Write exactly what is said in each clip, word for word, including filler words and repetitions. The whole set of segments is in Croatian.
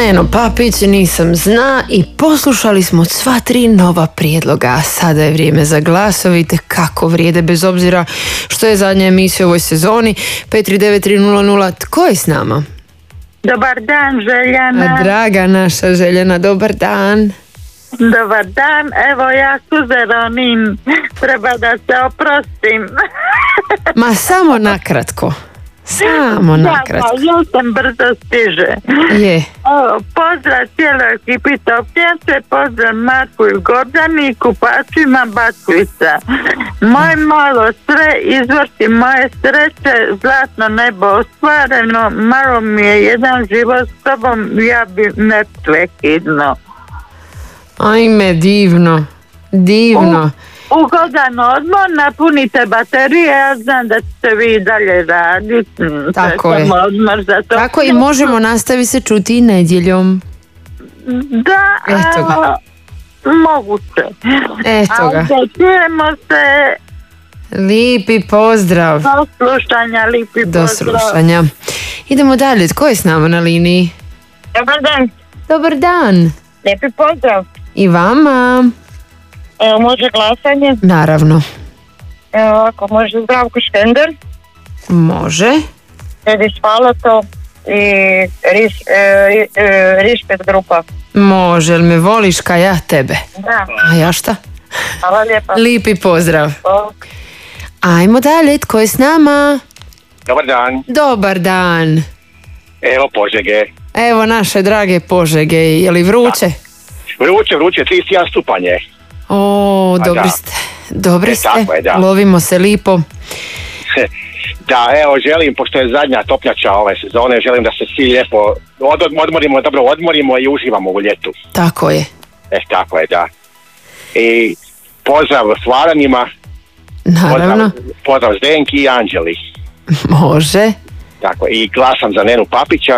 Neno Papić, Nisam zna i poslušali smo sva tri nova prijedloga. Sada je vrijeme za glasovite kako vrijede bez obzira što je zadnja emisija u ovoj sezoni. pet tri devet tri nula nula. Tko je s nama? Dobar dan, Željana. A draga naša Željana, dobar dan. Dobar dan, evo ja suze ronim, treba da se oprostim. Ma samo nakratko. Samo nakratko. Ja, ja sam brzo stiže. Je. O, pozdrav cijeloj ekipi Topnjače, pozdrav Marku i Gordani, kupačima Batlica. Moje malo sve izvrti moje sreće, zlatno nebo ostvareno, malo mi je jedan život s tobom, ja bi neprekidno. Ajme, divno, divno. U, ugodan odmor, napunite baterije, ja znam da ćete vi dalje raditi. Tako je. Odmor za to. Tako i možemo nastaviti se čuti i nedjeljom. Da, Eto ga. a, moguće. Eto ga. A čujemo se. Lipi pozdrav. Do slušanja, lipi Do pozdrav. slušanja. Idemo dalje, tko je s nama na liniji? Dobar dan. Dobar dan. Lijepi pozdrav. I vama. Evo, može glasanje. Naravno. Evo, ako može Zdravko Škender. Može. Edis Falato i Riš, e, ri, e, Rišpet grupa. Može, jel me voliš ka ja tebe? Da. A ja šta? Hvala lijepa. Lipi pozdrav. O, Ajmo dalje, tko je s nama? Dobar dan, Dobar dan. evo Požege. Evo naše drage Požege, je li vruće? Vruće, vruće, trideset jedan stupanje. O, Pa dobri da. ste. Dobri E, ste, tako je, da. lovimo se lipo. Da, evo, želim, pošto je zadnja topnjača ove sezone, želim da se svi lijepo od, odmorimo, dobro odmorimo i uživamo u ljetu. Tako je. E, tako je, da. I pozdrav Svaranima, Naravno. pozdrav, pozdrav Zdenki i Anđeli. Može. Tako, i glasam za Nenu Papića,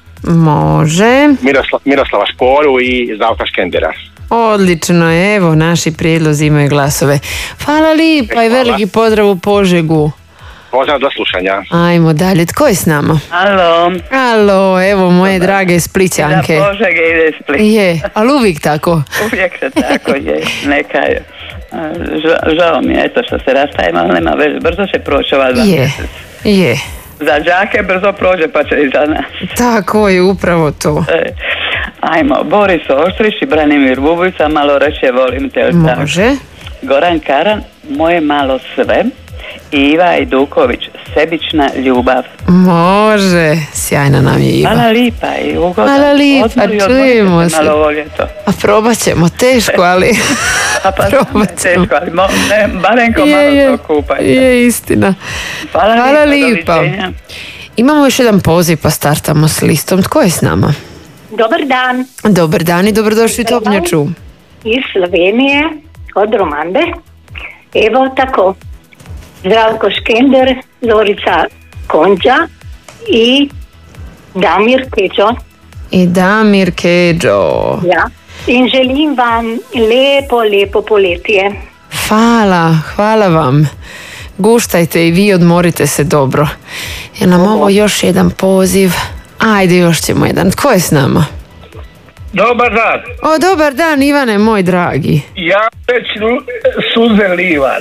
Može. Mirosla, Miroslava Škoru i Zdravka Škendera. Odlično je, evo naši prijedlozi imaju glasove. Hvala lipa i Hvala. veliki pozdrav u Požegu. Pozdrav, do slušanja. Ajmo dalje, tko je s nama? Alo, Alo, evo moje drage Splićanke. za Požege ide Split. Je, ali uvijek tako. Uvijek se tako je, neka je. Ža, žao mi je eto što se rastajemo, ali nema veze, brzo će proći ova dva Je, mjeseca. je. Za đake brzo prođe pa će i za nas. Tako je, upravo to. E, ajmo, Boris Oštrić i Branimir Bubica, malo reće volim te. jel tako? Može. Goran Karan, moje malo sve. I Iva Ajduković, sebična ljubav. Može, sjajna nam je Iva. Hvala lipa i ugodan. Hvala lipa, Odmor i odmorite čujemo se. Malo ovo ljeto. A probat ćemo, teško, ali A pa probat ćemo. teško, ali mo, ne, barenko Je, malo je, to kupajte. je istina. Hvala, Hvala lipa. lipa. doviđenja. Imamo još jedan poziv pa startamo s listom. Tko je s nama? Dobar dan, Dobar dan i dobrodošli u Topnjaču. iz Slovenije, od Romande. Evo tako, Zdravko Škender, Zorica Konđa i Damir Kečo. I Damir Keđo. Ja. In želim vam lepo, lepo poletje. Hvala, hvala vam. Guštajte i vi, odmorite se dobro. Je nam ovo još jedan poziv? Ajde, još ćemo jedan. Tko je s nama? Dobar dan, O, dobar dan, Ivane, moj dragi. ja već lu- suze livan.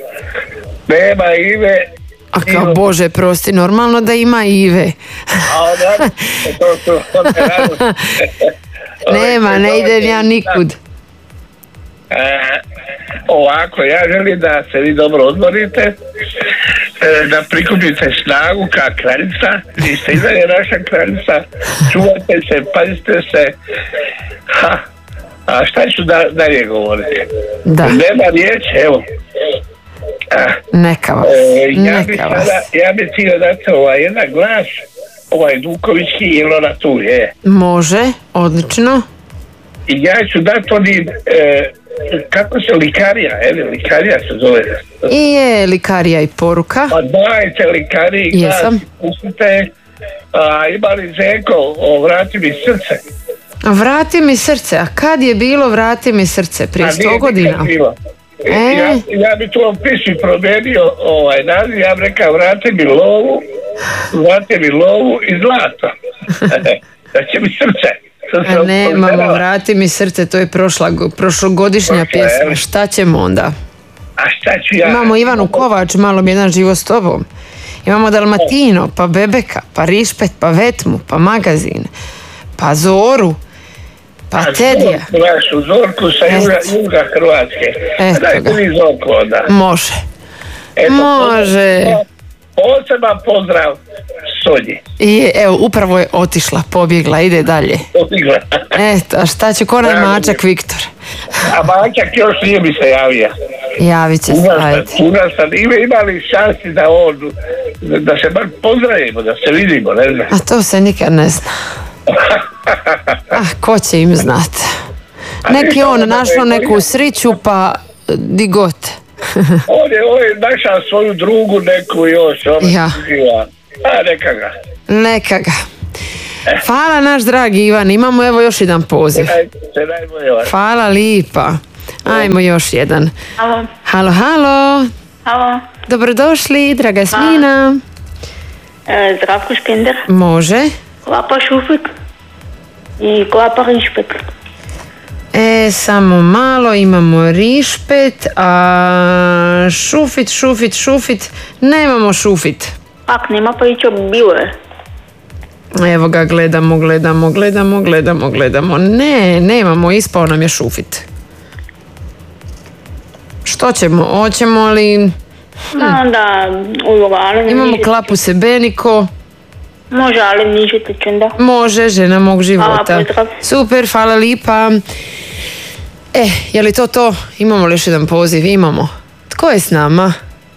Nema Ive, A kao Bože, prosti, normalno da ima Ive. a onda to su one radosti. Nema, ne idem ja nikud. E, ovako, ja želim da se vi dobro odmorite, e, da prikupite snagu ka kraljica, vi ste i dalje naša kraljica, čuvajte se, pazite se. Ha, a šta ću da, dalje govoriti? Da, Nema riječ, evo. A, neka vas, E, ja bi neka vas. sada, ja bi htio dati ovaj jedan glas, ovaj Dukovićki ili ona tu je. Može, odlično. I ja ću dati onim, e, kako se likarija, evo likarija se zove. I je likarija i poruka. Pa dajte likariji glas, Jesam. pustite, a ima li Zeko, o, vrati mi srce. Vrati mi srce, a kad je bilo vrati mi srce? Prije A sto nije nikad godina. bilo. E, E. Ja, ja bi to piši promijenio ovaj naziv, ja bi rekao vrati mi lovu, vrati mi lovu i zlato. Da će mi srce. što se A nemamo, opovedala. vrati mi srce, to je prošla, prošlogodišnja Prošla, pjesma. je. Šta ćemo onda? A šta ću ja? Imamo Ivanu Kovač, malo mi jedan živo s tobom. Imamo Dalmatino, pa Bebeka, pa Rišpet, pa Vetmu, pa Magazin, pa Zoru, pa A Tedija. Zorku našu, Zorku sa juga, juga Hrvatske. Eto Dajte ga. mi Zorku onda. Može. Eto, Može. Poseban pozdrav Sonji. I evo, upravo je otišla, pobjegla, ide dalje. Otigla. Eto, a šta će konaj Drago mi je. mačak Viktor? A Mačak još nije mi se javio. Javit će se, ajde. Unastan, ima, ima li šansi da on, da se bar pozdravimo, da se vidimo, ne znam. A to se nikad ne zna. Ah, ko će im znat? Neki on našao neku sriću, pa di god. On je, on je našao svoju drugu neku još, ona Ja. živa. A neka ga. Neka ga. Hvala naš dragi Ivan, imamo evo još jedan poziv. Naj, se najbolje vas. Hvala lipa. Ajmo još jedan. Halo, Halo, halo. halo, Dobrodošli, draga Smina. e, Zdravko Špender, Može. Klapa Šufik i Klapa Rišpet. E, samo malo, imamo Rišpet, a Šufit, Šufit, Šufit, nemamo Šufit. Ak nema priča, bilo je. Evo ga, gledamo, gledamo, gledamo, gledamo, gledamo. Ne, nemamo, ispao nam je Šufit. Što ćemo? Hoćemo li... Onda uloga, ali Imamo niže- Klapu Sebeniko. Može, ali niže tečenda. Može, žena mog života. Hvala, pozdrav. Super, hvala lipa. E, je li to to? Imamo li još jedan poziv? Imamo. Tko je s nama?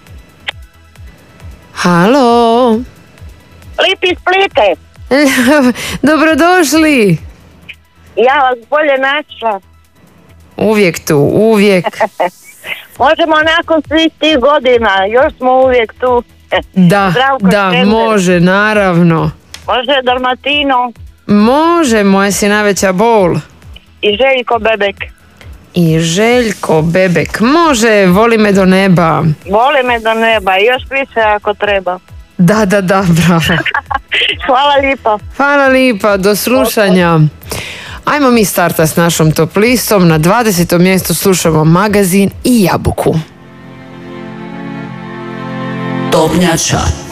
Halo. Lipi Splite, Dobrodošli. ja vas bolje našla. Uvijek tu, uvijek. Možemo nakon svih tih godina, još smo uvijek tu. Da, Zdravko da, Špender. može, naravno. Može Dalmatino Može, moja si najveća bol. i Željko Bebek. I Željko Bebek. Može, voli me do neba. Vole me do neba i još više ako treba. Da, da, da, bravo. Hvala lijepo. Hvala lipa, do slušanja. Ajmo mi starta s našom top listom. Na dvadesetom mjestu slušamo Magazin i Jabuku. Topnjača.